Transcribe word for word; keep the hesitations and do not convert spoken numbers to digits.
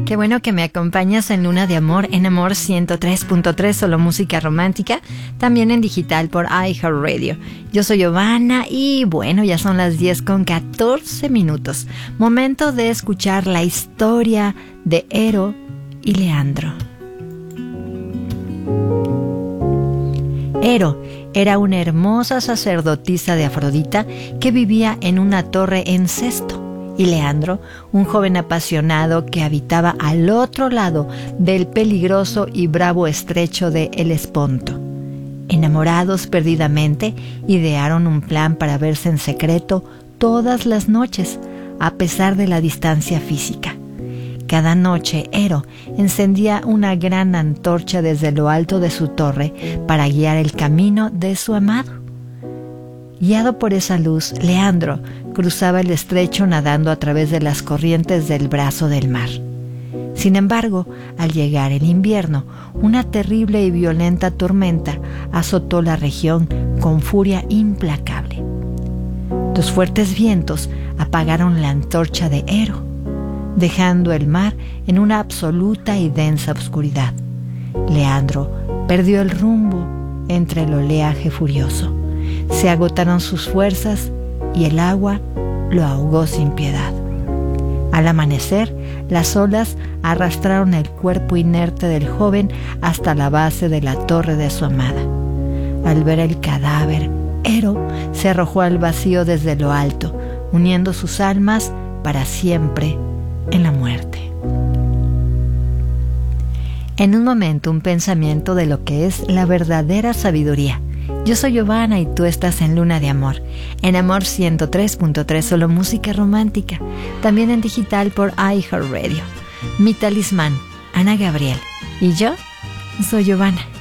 Qué bueno que me acompañas en Luna de Amor, en Amor ciento tres punto tres, solo música romántica, también en digital por iHeartRadio. Yo soy Giovanna y bueno, ya son las diez con catorce minutos. Momento de escuchar la historia de Ero y Leandro. Ero era una hermosa sacerdotisa de Afrodita que vivía en una torre en Cesto. Y Leandro, un joven apasionado que habitaba al otro lado del peligroso y bravo estrecho de Helesponto. Enamorados perdidamente, idearon un plan para verse en secreto todas las noches, a pesar de la distancia física. Cada noche, Ero encendía una gran antorcha desde lo alto de su torre para guiar el camino de su amado. Guiado por esa luz, Leandro cruzaba el estrecho nadando a través de las corrientes del brazo del mar. Sin embargo, al llegar el invierno, una terrible y violenta tormenta azotó la región con furia implacable. Los fuertes vientos apagaron la antorcha de Ero, dejando el mar en una absoluta y densa oscuridad. Leandro perdió el rumbo entre el oleaje furioso. Se agotaron sus fuerzas y el agua lo ahogó sin piedad. Al amanecer, las olas arrastraron el cuerpo inerte del joven hasta la base de la torre de su amada. Al ver el cadáver, Ero se arrojó al vacío desde lo alto, uniendo sus almas para siempre en la muerte. En un momento, un pensamiento de lo que es la verdadera sabiduría. Yo soy Giovanna y tú estás en Luna de Amor, en Amor ciento tres punto tres, solo música romántica, también en digital por iHeartRadio. Mi talismán, Ana Gabriel, y yo soy Giovanna.